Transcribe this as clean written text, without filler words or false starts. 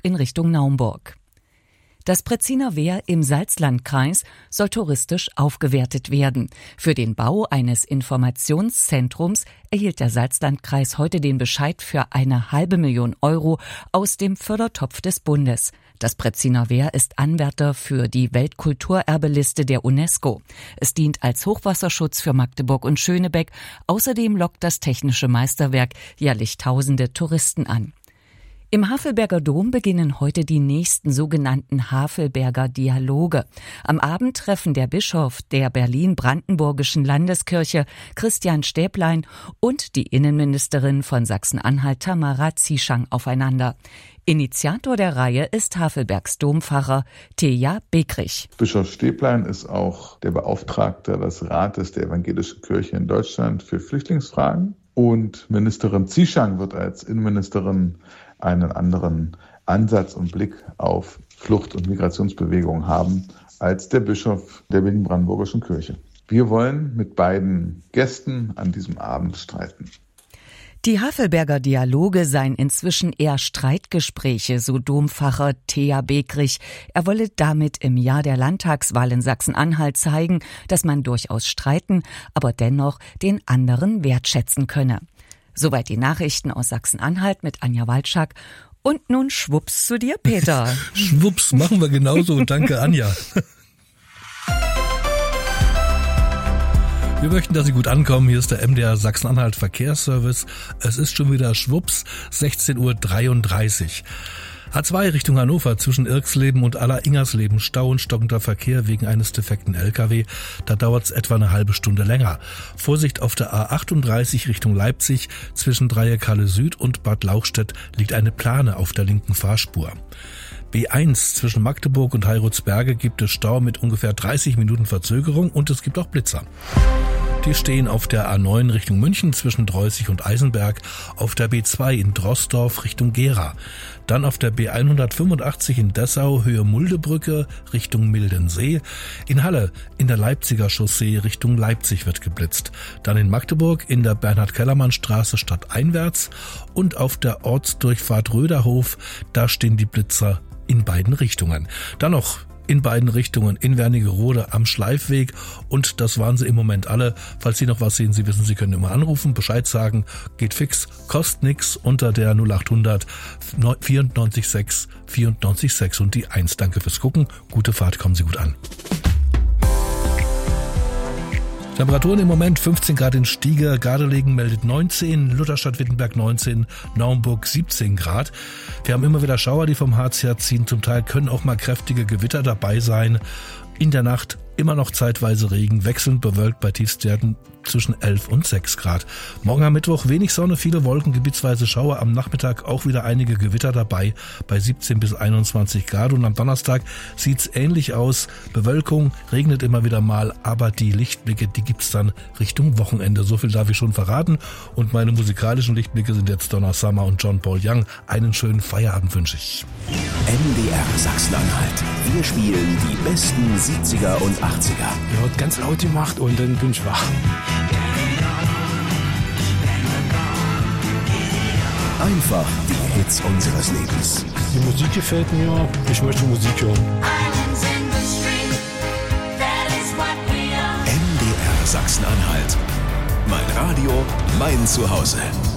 in Richtung Naumburg. Das Pretziner Wehr im Salzlandkreis soll touristisch aufgewertet werden. Für den Bau eines Informationszentrums erhielt der Salzlandkreis heute den Bescheid für 500.000 € aus dem Fördertopf des Bundes. Das Pretziner Wehr ist Anwärter für die Weltkulturerbeliste der UNESCO. Es dient als Hochwasserschutz für Magdeburg und Schönebeck. Außerdem lockt das technische Meisterwerk jährlich tausende Touristen an. Im Havelberger Dom beginnen heute die nächsten sogenannten Havelberger Dialoge. Am Abend treffen der Bischof der Berlin-Brandenburgischen Landeskirche, Christian Stäblein, und die Innenministerin von Sachsen-Anhalt, Tamara Zieschang, aufeinander. Initiator der Reihe ist Havelbergs Dompfarrer Teja Bekrich. Bischof Stäblein ist auch der Beauftragte des Rates der Evangelischen Kirche in Deutschland für Flüchtlingsfragen. Und Ministerin Zieschang wird als Innenministerin einen anderen Ansatz und Blick auf Flucht- und Migrationsbewegungen haben als der Bischof der Berlin-Brandenburgischen Kirche. Wir wollen mit beiden Gästen an diesem Abend streiten. Die Havelberger Dialoge seien inzwischen eher Streitgespräche, so Dompfarrer Teja Bekrich. Er wolle damit im Jahr der Landtagswahl in Sachsen-Anhalt zeigen, dass man durchaus streiten, aber dennoch den anderen wertschätzen könne. Soweit die Nachrichten aus Sachsen-Anhalt mit Anja Walczak. Und nun schwupps zu dir, Peter. Schwupps, machen wir genauso. Danke, Anja. Wir möchten, dass Sie gut ankommen. Hier ist der MDR Sachsen-Anhalt Verkehrsservice. Es ist schon wieder schwupps, 16:33 Uhr. A2 Richtung Hannover zwischen Irxleben und Aller-Ingersleben Stau und stockender Verkehr wegen eines defekten LKW. Da dauert es etwa eine halbe Stunde länger. Vorsicht auf der A38 Richtung Leipzig zwischen Dreieckhalle Süd und Bad Lauchstädt liegt eine Plane auf der linken Fahrspur. B1 zwischen Magdeburg und Heirutsberge gibt es Stau mit ungefähr 30 Minuten Verzögerung und es gibt auch Blitzer. Die stehen auf der A9 Richtung München zwischen Dreußig und Eisenberg, auf der B2 in Drossdorf Richtung Gera, dann auf der B185 in Dessau Höhe Muldebrücke Richtung Mildensee, in Halle in der Leipziger Chaussee Richtung Leipzig wird geblitzt, dann in Magdeburg in der Bernhard-Kellermann-Straße stadteinwärts und auf der Ortsdurchfahrt Röderhof, da stehen die Blitzer in beiden Richtungen. Dann noch in beiden Richtungen in Wernigerode am Schleifweg und das waren sie im Moment alle. Falls Sie noch was sehen, Sie wissen, Sie können immer anrufen, Bescheid sagen, geht fix, kostet nix unter der 0800 94 6 und die 1. Danke fürs Gucken, gute Fahrt, kommen Sie gut an. Temperaturen im Moment 15 Grad in Stieger, Gardelegen meldet 19, Lutherstadt-Wittenberg 19, Naumburg 17 Grad. Wir haben immer wieder Schauer, die vom Harz herziehen. Zum Teil können auch mal kräftige Gewitter dabei sein. In der Nacht immer noch zeitweise Regen, wechselnd bewölkt bei Tiefstwerten zwischen 11 und 6 Grad. Morgen am Mittwoch wenig Sonne, viele Wolken, gebietsweise Schauer. Am Nachmittag auch wieder einige Gewitter dabei bei 17 bis 21 Grad. Und am Donnerstag sieht's ähnlich aus. Bewölkung, regnet immer wieder mal, aber die Lichtblicke, die gibt's dann Richtung Wochenende. So viel darf ich schon verraten. Und meine musikalischen Lichtblicke sind jetzt Donna Summer und John Paul Young. Einen schönen Feierabend wünsche ich. MDR Sachsen-Anhalt. Wir spielen die besten 70er und 80er. Ja, hat ganz laut gemacht und dann bin ich wach. Einfach die Hits unseres Lebens. Die Musik gefällt mir, ich möchte Musik hören. MDR Sachsen-Anhalt. Mein Radio, mein Zuhause.